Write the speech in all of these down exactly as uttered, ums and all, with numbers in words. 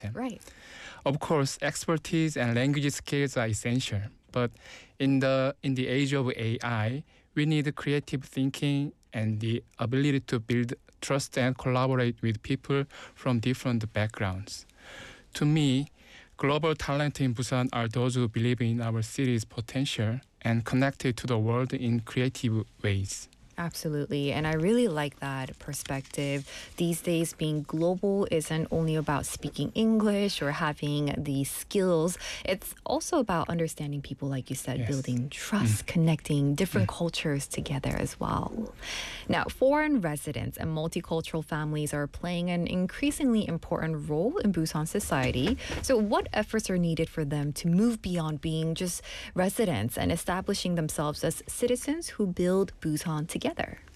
them. Right. Of course, expertise and language skills are essential, but in the in the age of A I, we need creative thinking and the ability to build trust and collaborate with people from different backgrounds. To me, global talent in Busan are those who believe in our city's potential and connected to the world in creative ways. Absolutely. And I really like that perspective. These days, being global isn't only about speaking English or having the skills. It's also about understanding people, like you said, Yes. building trust, connecting different cultures together as well. Now, foreign residents and multicultural families are playing an increasingly important role in Busan society. So what efforts are needed for them to move beyond being just residents and establishing themselves as citizens who build Busan together?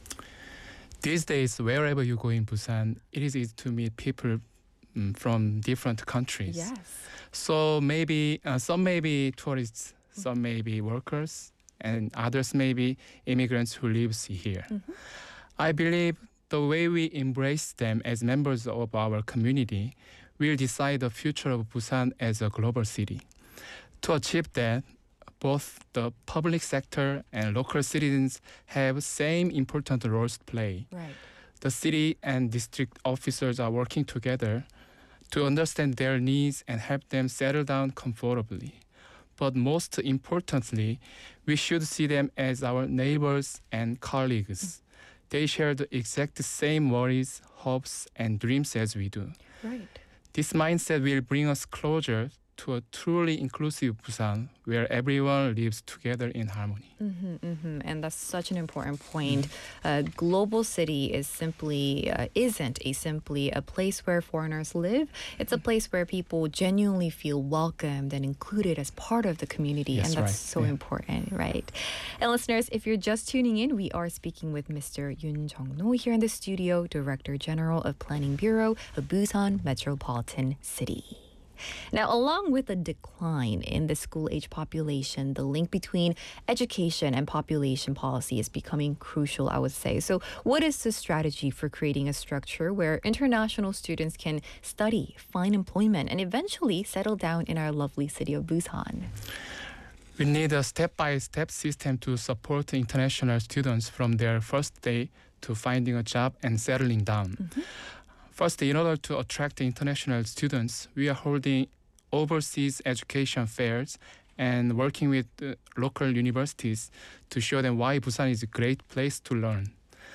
These days, wherever you go in Busan, it is easy to meet people mm, from different countries. Yes. So maybe uh, some may be tourists, some may be workers, and others may be immigrants who lives here. Mm-hmm. I believe the way we embrace them as members of our community will decide the future of Busan as a global city. To achieve that, both the public sector and local citizens have same important roles to play. Right. The city and district officers are working together to understand their needs and help them settle down comfortably. But most importantly, we should see them as our neighbors and colleagues. They share the exact same worries, hopes, and dreams as we do. Right. This mindset will bring us closer to a truly inclusive Busan where everyone lives together in harmony. Mm-hmm, mm-hmm. And that's such an important point. A global city is simply uh, isn't a simply a place where foreigners live. It's a place where people genuinely feel welcomed and included as part of the community, Yes, and that's right. so Yeah. important, right? And listeners, if you're just tuning in, we are speaking with Mister Yoon Jung-no here in the studio, Director General of Planning Bureau of Busan Metropolitan City. Now, along with the decline in the school-age population, the link between education and population policy is becoming crucial, I would say. So what is the strategy for creating a structure where international students can study, find employment, and eventually settle down in our lovely city of Busan? We need a step-by-step system to support international students from their first day to finding a job and settling down. Mm-hmm. First, in order to attract international students, we are holding overseas education fairs and working with uh, local universities to show them why Busan is a great place to learn.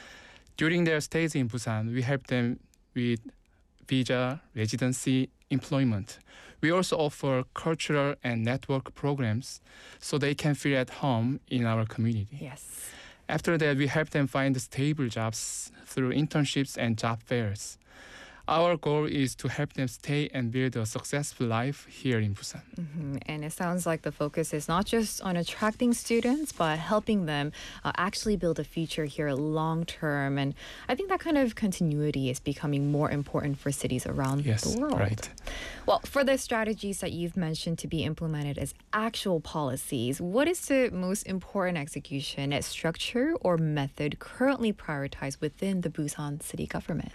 During their stays in Busan, we help them with visa, residency, employment. We also offer cultural and network programs so they can feel at home in our community. Yes. After that, we help them find stable jobs through internships and job fairs. Our goal is to help them stay and build a successful life here in Busan. Mm-hmm. And it sounds like the focus is not just on attracting students, but helping them uh, actually build a future here long term. And I think that kind of continuity is becoming more important for cities around Yes, the world. right. Well, for the strategies that you've mentioned to be implemented as actual policies, what is the most important execution structure or method currently prioritized within the Busan city government?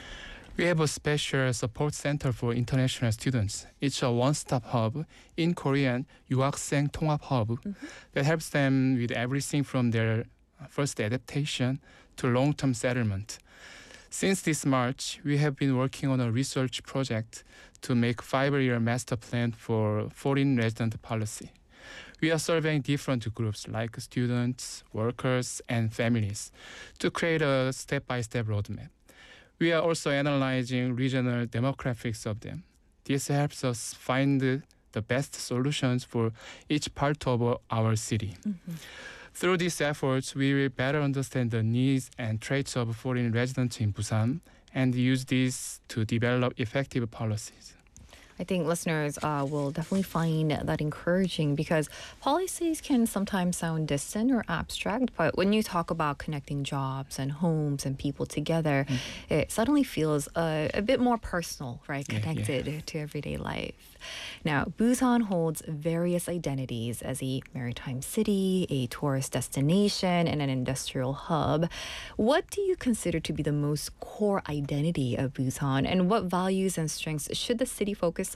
We have a special support center for international students. It's a one-stop hub, in Korean, 유학생 통합 hub, Mm-hmm. that helps them with everything from their first adaptation to long-term settlement. Since this March, we have been working on a research project to make five-year master plan for foreign resident policy. We are surveying different groups like students, workers, and families to create a step-by-step roadmap. We are also analyzing regional demographics of them. This helps us find the, the best solutions for each part of our city. Mm-hmm. Through these efforts, we will better understand the needs and traits of foreign residents in Busan and use these to develop effective policies. I think listeners uh, will definitely find that encouraging because policies can sometimes sound distant or abstract, but when you talk about connecting jobs and homes and people together, mm. it suddenly feels uh, a bit more personal, right? Yeah, Connected yeah. to everyday life. Now, Busan holds various identities as a maritime city, a tourist destination, and an industrial hub. What do you consider to be the most core identity of Busan, and what values and strengths should the city focus